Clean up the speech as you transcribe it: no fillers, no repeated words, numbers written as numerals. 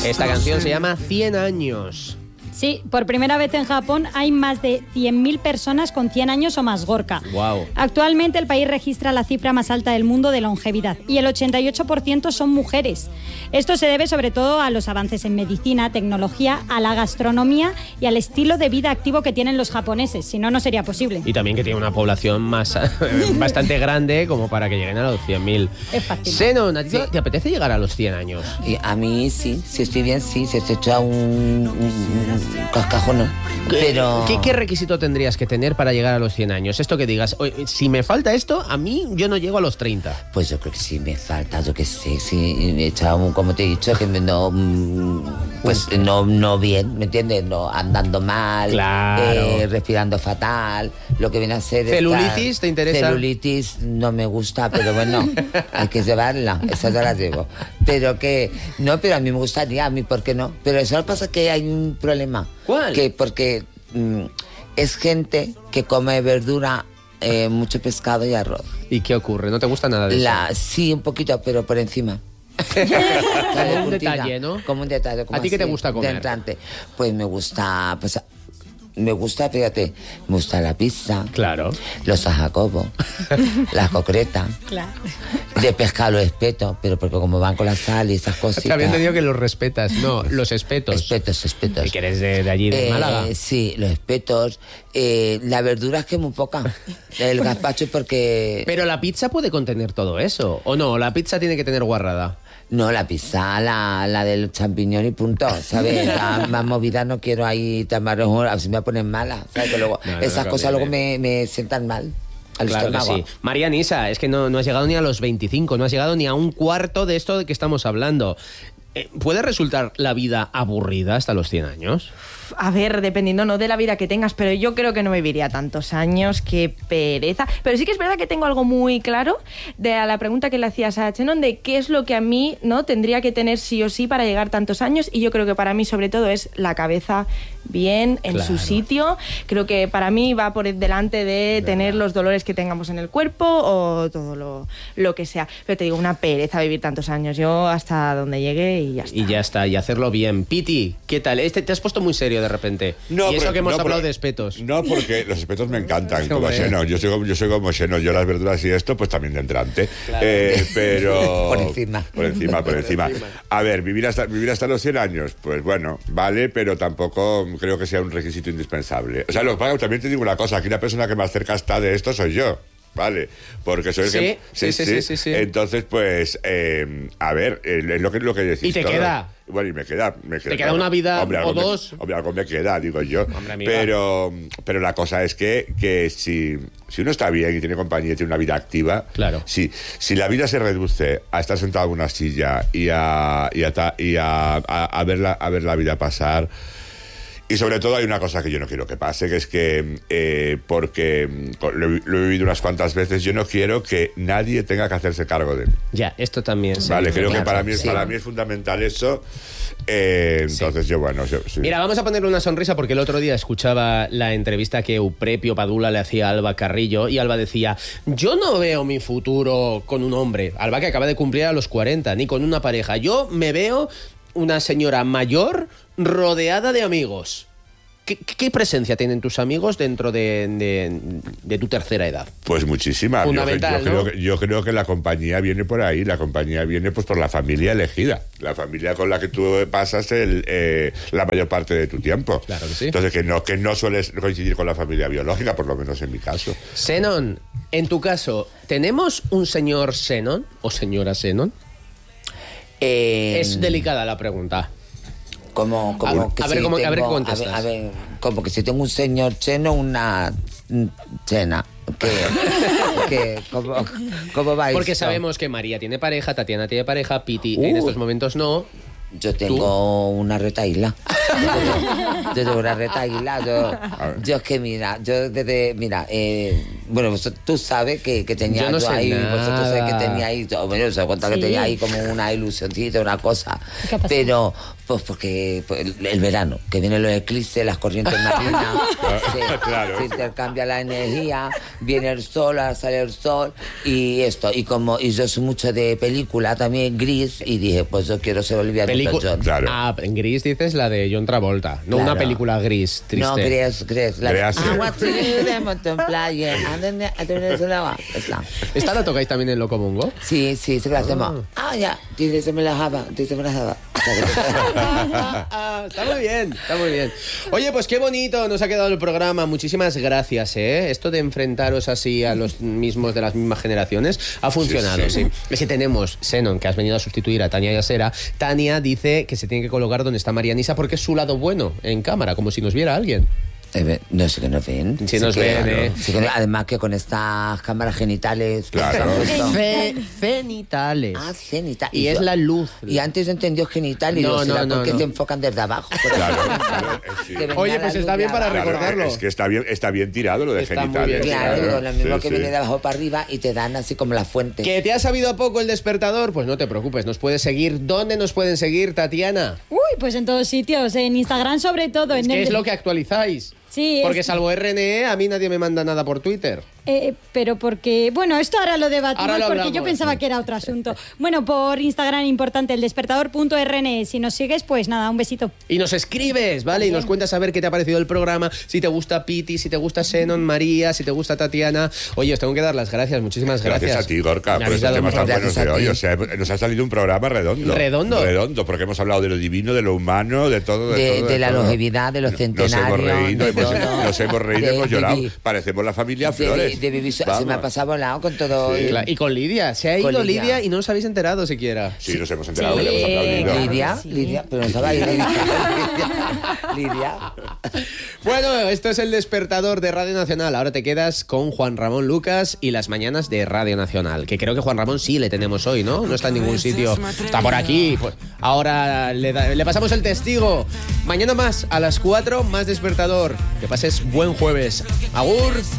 Esta canción se llama 100 años. Sí, por primera vez en Japón hay más de 100.000 personas con 100 años o más Gorka. Wow. Actualmente el país registra la cifra más alta del mundo de longevidad y el 88% son mujeres. Esto se debe sobre todo a los avances en medicina, tecnología, a la gastronomía y al estilo de vida activo que tienen los japoneses, si no, no sería posible. Y también que tiene una población más bastante grande como para que lleguen a los 100.000. Es fácil. Zenon, ¿a ti te apetece llegar a los 100 años? Y a mí sí, si estoy bien, sí, si estoy hecho un cascajo, no. Pero... ¿Qué requisito tendrías que tener para llegar a los 100 años? Esto que digas, oye, si me falta esto, a mí yo no llego a los 30. Pues yo creo que sí me falta, yo qué sé, sí, he echado, como te he dicho, que no, pues no bien, ¿me entiendes? No, andando mal, claro. Respirando fatal, lo que viene a ser... ¿Celulitis te interesa? Celulitis no me gusta, pero bueno, hay que llevarla, esa ya la llevo. Pero que, no, pero a mí me gustaría, a mí, ¿por qué no? Pero eso pasa que hay un problema. ¿Cuál? Que porque es gente que come verdura, mucho pescado y arroz. ¿Y qué ocurre? ¿No te gusta nada de eso? Sí, un poquito, pero por encima. Como un detalle, ¿no? Como un detalle. Como ¿A ti qué te gusta comer? De entrante. Pues me gusta, fíjate, me gusta la pizza. Claro. Los ajacobos, las concretas. Claro. De pescado los espetos, pero porque como van con la sal y esas cositas. Te había entendido que los respetas. No, los espetos. Espetos. Que eres de allí, de Málaga. Sí, los espetos. La verdura es que es muy poca. El gazpacho porque... Pero la pizza puede contener todo eso, ¿o no? La pizza tiene que tener guarrada. No, la pizza, la del champiñón y punto, ¿sabes? La más movida no quiero ahí tan marrón, a ver si me ponen mala, ¿sabes? Que luego, esas cosas luego me sientan mal. Claro que sí. María Nisa, es que no has llegado ni a los 25, no has llegado ni a un cuarto de esto de que estamos hablando. ¿Puede resultar la vida aburrida hasta los 100 años? A ver, dependiendo no de la vida que tengas, pero yo creo que no viviría tantos años, qué pereza. Pero sí que es verdad que tengo algo muy claro a la pregunta que le hacías a Chenon de qué es lo que a mí no tendría que tener sí o sí para llegar tantos años, y yo creo que para mí sobre todo es la cabeza bien en su sitio. Creo que para mí va por delante de tener los dolores que tengamos en el cuerpo o todo lo que sea. Pero te digo, una pereza vivir tantos años. Yo hasta donde llegue y ya está. Y ya está, y hacerlo bien. Piti, ¿qué tal? Te has puesto muy serio de repente. No, y eso pero, que hemos no, hablado pero, de espetos. No, porque los espetos me encantan, como Xeno. Yo soy como Xeno. Yo las verduras y esto, pues también de entrante. Claro. Pero... Por encima. A ver, vivir hasta los 100 años, pues bueno, vale, pero tampoco creo que sea un requisito indispensable. O sea, también te digo una cosa, aquí la persona que más cerca está de esto soy yo. Vale, porque soy el que... Sí. Entonces, pues, a ver, es lo que decís. ¿Y te todo. Queda? Bueno, y me queda... ¿Te queda una vida o dos? Hombre, algo me queda, digo yo. Hombre, pero la cosa es que si uno está bien y tiene compañía y tiene una vida activa, claro. Si la vida se reduce a estar sentado en una silla y a ver la vida pasar... Y sobre todo hay una cosa que yo no quiero que pase, que es que, porque lo he vivido unas cuantas veces, yo no quiero que nadie tenga que hacerse cargo de mí. Ya, esto también. Vale, creo que para mí es fundamental eso. Entonces yo, bueno... Sí. Mira, vamos a ponerle una sonrisa porque el otro día escuchaba la entrevista que Euprepio Padula le hacía a Alba Carrillo y Alba decía, yo no veo mi futuro con un hombre. Alba que acaba de cumplir a los 40, ni con una pareja. Yo me veo una señora mayor rodeada de amigos. ¿Qué presencia tienen tus amigos dentro de tu tercera edad? Pues muchísima. Fundamental, yo creo que la compañía viene por ahí. La compañía viene pues por la familia elegida. La familia con la que tú pasas la mayor parte de tu tiempo. Claro que sí. Entonces que no sueles coincidir con la familia biológica, por lo menos en mi caso. Zenon, en tu caso, ¿tenemos un señor Zenon o señora Zenon? Es delicada la pregunta. Como que a ver qué contestas. A ver, como que si tengo un señor Cheno, una Chena. ¿Cómo va Porque esto? sabemos que María tiene pareja, Tatiana tiene pareja, Piti en estos momentos no. Yo tengo una retaíla. Yo tengo una retaíla. Yo es que mira, bueno, tú sabes que tenía yo no sé ahí, nada. vosotros sabés que tenía ahí, bueno, se cuenta que tenía ahí como una ilusioncita, una cosa. ¿Qué ha pasado? Pero, pues porque el verano, que vienen los eclipses, las corrientes marinas, Claro. se intercambia la energía, viene el sol, ahora sale el sol, y esto, y yo soy mucho de película también, Gris, y dije, pues yo quiero ser Olivia Newton-John. Claro. Ah, en Gris dices la de John Travolta, no Claro. una película gris, triste. No, Gris. La de Gris, sí. I want to live in Mountain Playa. Esa. ¿Esta la tocáis también en Locomongo? Sí, se la hacemos. Ya. Dice, me la java. Está muy bien, está muy bien. Oye, pues qué bonito nos ha quedado el programa. Muchísimas gracias, ¿eh? Esto de enfrentaros así a los mismos de las mismas generaciones ha funcionado, sí. Es que tenemos Xenon, que has venido a sustituir a Tania Yasera. Tania dice que se tiene que colocar donde está Marianisa porque es su lado bueno en cámara, como si nos viera alguien. No sé que nos ven. Sí nos ven, ¿eh? Sí que, además que con estas cámaras genitales. Claro. Cenitales. Genitales. Y es la luz. Y antes entendió genital y No, porque te enfocan desde abajo. Claro, sí. Que venga Oye, la pues luz está de bien para abajo. recordarlo. Es que está bien tirado lo de Está muy genitales. bien. Claro, digo, lo mismo Sí, que sí. viene de abajo para arriba y te dan así como la fuente. ¿Que te ha sabido a poco el despertador? Pues no te preocupes, nos puedes seguir. ¿Dónde nos pueden seguir, Tatiana? Uy, pues en todos sitios, en Instagram sobre todo. ¿Qué es lo que actualizáis? Sí, Porque salvo RNE, a mí nadie me manda nada por Twitter. Pero porque, bueno, esto ahora lo debatimos Ahora lo porque hablamos, yo pensaba sí. que era otro asunto. Bueno, por Instagram importante, el despertador.rne. Si nos sigues, pues nada, un besito. Y nos escribes, ¿vale? Y nos cuentas a ver qué te ha parecido el programa, si te gusta Piti, si te gusta Xenon, María, si te gusta Tatiana. Oye, os tengo que dar las gracias, muchísimas gracias. Gracias a ti, Gorka, Me por habéis estos dado temas tan mucho- buenos de hoy. O sea, nos ha salido un programa redondo. ¿Redondo? Redondo, porque hemos hablado de lo divino, de lo humano, de todo. De la todo. longevidad, de los centenarios. Nos hemos reído, de hemos llorado. vivir. Parecemos la familia Flores. De vivir, se Vamos. me ha pasado volado con todo. Sí. Y con Lidia, se ha ido Con Lidia. Lidia y no os habéis enterado siquiera. Sí, nos hemos enterado, Sí. le hemos aplaudido. Lidia, pero no estaba ahí. Lidia. Bueno, esto es el despertador de Radio Nacional. Ahora te quedas con Juan Ramón Lucas y las mañanas de Radio Nacional. Que creo que Juan Ramón sí le tenemos hoy, ¿no? No está en ningún sitio. Está por aquí. Pues ahora le pasamos el testigo. Mañana más, a las 4, más despertador. Que pases buen jueves. Agur.